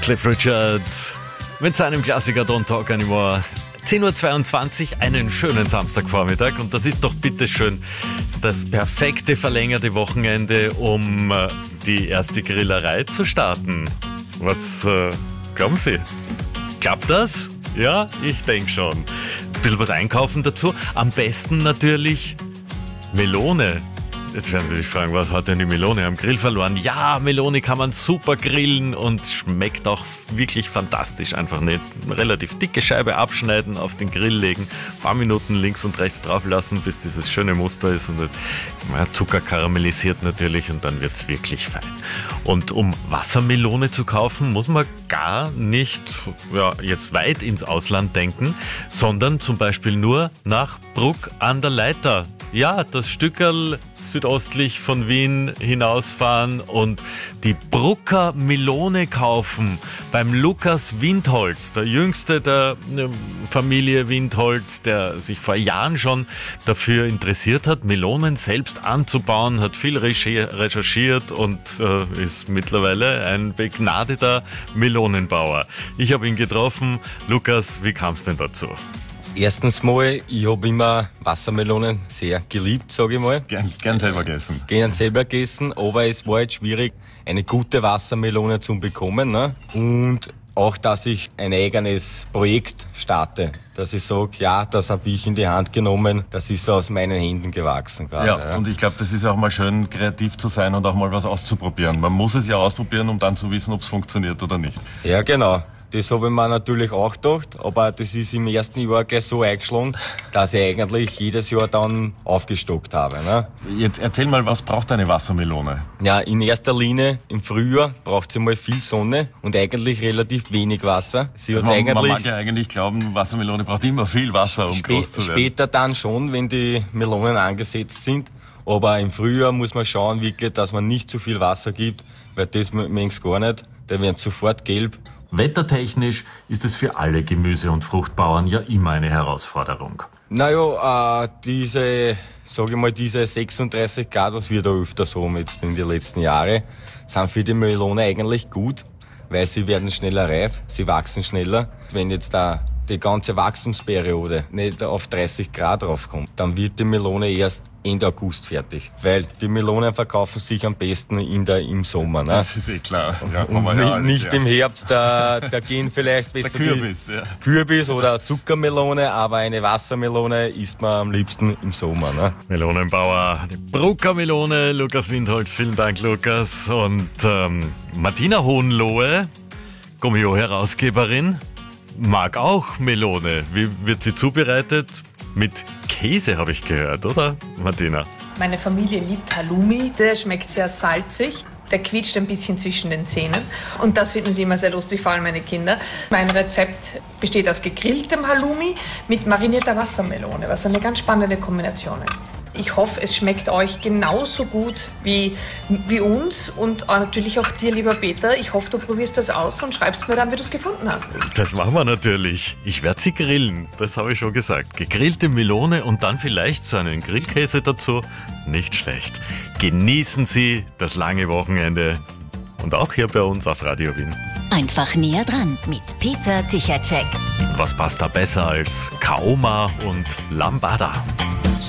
Cliff Richard mit seinem Klassiker Don't Talk Anymore. 10.22 Uhr, einen schönen Samstagvormittag, und das ist doch bitteschön das perfekte verlängerte Wochenende, um die erste Grillerei zu starten. Was glauben Sie? Klappt das? Ja, ich denke schon. Ein bisschen was einkaufen dazu. Am besten natürlich Melone. Jetzt werden Sie sich fragen, was hat denn die Melone am Grill verloren? Ja, Melone kann man super grillen und schmeckt auch wirklich fantastisch. Einfach eine relativ dicke Scheibe abschneiden, auf den Grill legen, ein paar Minuten links und rechts drauf lassen, bis dieses schöne Muster ist, und Zucker karamellisiert natürlich, und dann wird es wirklich fein. Und um Wassermelone zu kaufen, muss man gar nicht jetzt weit ins Ausland denken, sondern zum Beispiel nur nach Bruck an der Leitha. Ja, das Stückerl südöstlich von Wien hinausfahren und die Brucker Melone kaufen beim Lukas Windholz, der jüngste der Familie Windholz, der sich vor Jahren schon dafür interessiert hat, Melonen selbst anzubauen, hat viel recherchiert und ist mittlerweile ein begnadeter Melonenbauer. Ich habe ihn getroffen. Lukas, wie kam es denn dazu? Erstens mal, ich habe immer Wassermelonen sehr geliebt, sage ich mal. Gern selber gegessen. Gern selber gegessen, aber es war jetzt schwierig, eine gute Wassermelone zu bekommen. Ne? Und auch, dass ich ein eigenes Projekt starte. Dass ich sage, ja, das habe ich in die Hand genommen, das ist aus meinen Händen gewachsen. Quasi, ja, und ich glaube, das ist auch mal schön, kreativ zu sein und auch mal was auszuprobieren. Man muss es ja ausprobieren, um dann zu wissen, ob es funktioniert oder nicht. Ja, genau. Das habe ich mir natürlich auch gedacht, aber das ist im ersten Jahr gleich so eingeschlagen, dass ich eigentlich jedes Jahr dann aufgestockt habe. Ne? Jetzt erzähl mal, was braucht eine Wassermelone? Ja, in erster Linie im Frühjahr braucht sie mal viel Sonne und eigentlich relativ wenig Wasser. Man mag ja eigentlich glauben, Wassermelone braucht immer viel Wasser, um groß zu werden. Später dann schon, wenn die Melonen angesetzt sind. Aber im Frühjahr muss man schauen, wirklich, dass man nicht zu viel Wasser gibt, weil das mengen's gar nicht. Die werden sofort gelb. Wettertechnisch ist es für alle Gemüse- und Fruchtbauern ja immer eine Herausforderung. Naja, diese 36 Grad, was wir da öfters haben jetzt in den letzten Jahren, sind für die Melone eigentlich gut, weil sie werden schneller reif, sie wachsen schneller. Wenn jetzt da die ganze Wachstumsperiode nicht auf 30 Grad raufkommt, dann wird die Melone erst Ende August fertig. Weil die Melonen verkaufen sich am besten im Sommer. Ne? Das ist klar. Ja, und nicht im Herbst, da gehen vielleicht besser der Kürbis, Kürbis oder Zuckermelone, aber eine Wassermelone isst man am liebsten im Sommer. Ne? Melonenbauer, die Brucker Melone, Lukas Windholz, vielen Dank, Lukas. Und Martina Hohenlohe, Gummio-Herausgeberin, mag auch Melone. Wie wird sie zubereitet? Mit Käse, habe ich gehört, oder, Martina? Meine Familie liebt Halloumi, der schmeckt sehr salzig. Der quietscht ein bisschen zwischen den Zähnen. Und das finden sie immer sehr lustig, vor allem meine Kinder. Mein Rezept besteht aus gegrilltem Halloumi mit marinierter Wassermelone, was eine ganz spannende Kombination ist. Ich hoffe, es schmeckt euch genauso gut wie uns und natürlich auch dir, lieber Peter. Ich hoffe, du probierst das aus und schreibst mir dann, wie du es gefunden hast. Das machen wir natürlich. Ich werde sie grillen, das habe ich schon gesagt. Gegrillte Melone und dann vielleicht so einen Grillkäse dazu. Nicht schlecht. Genießen Sie das lange Wochenende und auch hier bei uns auf Radio Wien. Einfach näher dran mit Peter Tichatschek. Was passt da besser als Kaoma und Lambada?